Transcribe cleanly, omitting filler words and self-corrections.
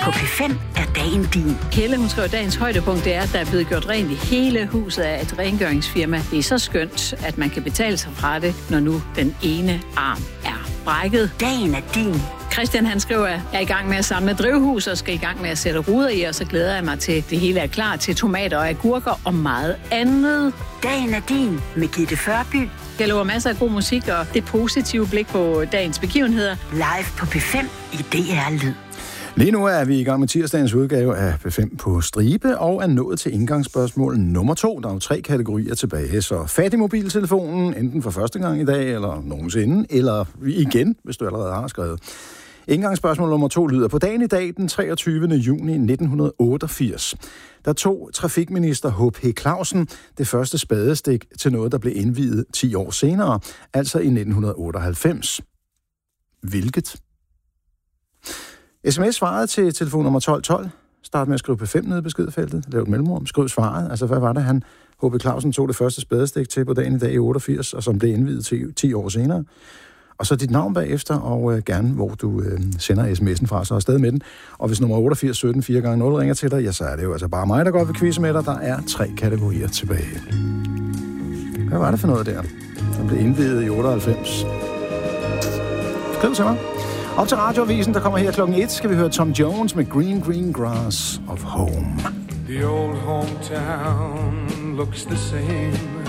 På P5 er dagen din. Helle, hun skriver, dagens højdepunkt det er, at der er blevet gjort rent i hele huset af et rengøringsfirma. Det er så skønt, at man kan betale sig fra det, når nu den ene arm er brækket. Dagen er din. Christian, han skriver, at jeg er i gang med at samle drivhus og skal i gang med at sætte ruder i, og så glæder jeg mig til, det hele er klar til tomater og agurker og meget andet. Dagen er din med Gitte Førby. Jeg lover masser af god musik og det positive blik på dagens begivenheder. Live på P5 i DR Lyd. Lige nu er vi i gang med tirsdagens udgave af P5 på stribe, og er nået til indgangsspørgsmål nummer 2. Der er jo 3 kategorier tilbage, så fat i mobiltelefonen, enten for første gang i dag, eller nogensinde, eller igen, hvis du allerede har skrevet. Indgangsspørgsmål nummer 2 lyder: på dagen i dag, den 23. juni 1988, der tog trafikminister H.P. Clausen det første spadestik til noget, der blev indviet 10 år senere, altså i 1998. Hvilket? SMS svarede til telefon nummer 1212. Start med at skrive P5 nede i beskedfeltet. Lav et mellemrum. Skriv svaret. Altså, hvad var det, H.P. Clausen tog det første spadestik til på dagen i dag i 88, og som blev indviet 10 år senere. Og så dit navn bagefter, og gerne, hvor du sender sms'en fra, så er stadig med den. Og hvis nummer 88 17 4 gange 0 ringer til dig, ja, så er det jo altså bare mig, der går ved quizze med dig. Der er 3 kategorier tilbage. Hvad var det for noget der, som blev indviet i 98? Skriv til mig. Op til Radioavisen, der kommer her klokken 1, skal vi høre Tom Jones med Green Green Grass of Home. The old hometown looks the same